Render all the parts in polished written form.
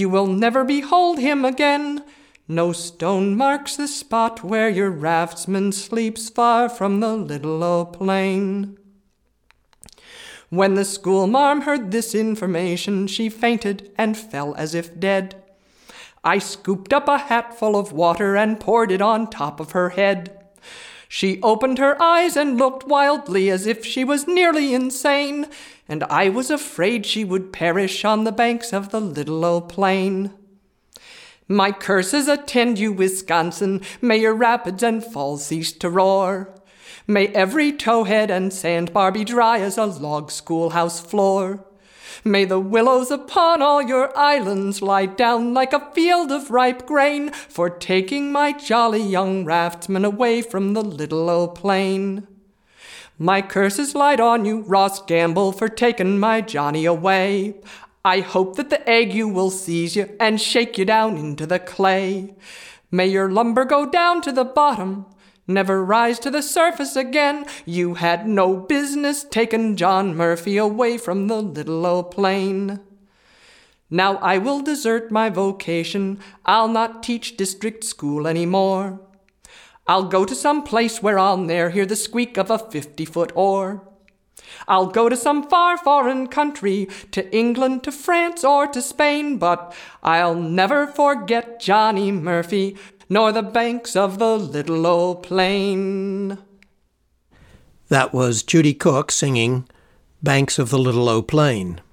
You will never behold him again. No stone marks the spot where your raftsman sleeps far from the little old plain. When the schoolmarm heard this information, she fainted and fell as if dead. I scooped up a hatful of water and poured it on top of her head. She opened her eyes and looked wildly as if she was nearly insane, and I was afraid she would perish on the banks of the little old plain. My curses attend you, Wisconsin. May your rapids and falls cease to roar. May every towhead and sandbar be dry as a log schoolhouse floor. May the willows upon all your islands lie down like a field of ripe grain for taking my jolly young raftsman away from the little old plain. My curses light on you, Ross Gamble, for taking my Johnny away. I hope that the ague will seize you and shake you down into the clay. May your lumber go down to the bottom, never rise to the surface again. You had no business taking John Murphy away from the little old plain. Now I will desert my vocation. I'll not teach district school anymore. I'll go to some place where I'll ne'er hear the squeak of a 50-foot oar. I'll go to some far foreign country, to England, to France, or to Spain, but I'll never forget Johnny Murphy, nor the banks of the little old plain. That was Judy Cook singing Banks of the Little Old Plain.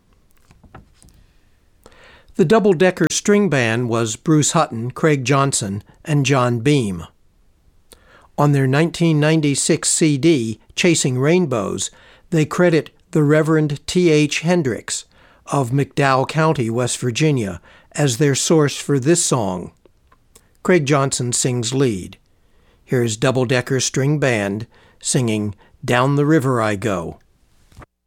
The double-decker string band was Bruce Hutton, Craig Johnson, and John Beam. On their 1996 CD, Chasing Rainbows, they credit the Reverend T.H. Hendricks of McDowell County, West Virginia, as their source for this song. Craig Johnson sings lead. Here's Double Decker String Band singing Down the River I Go.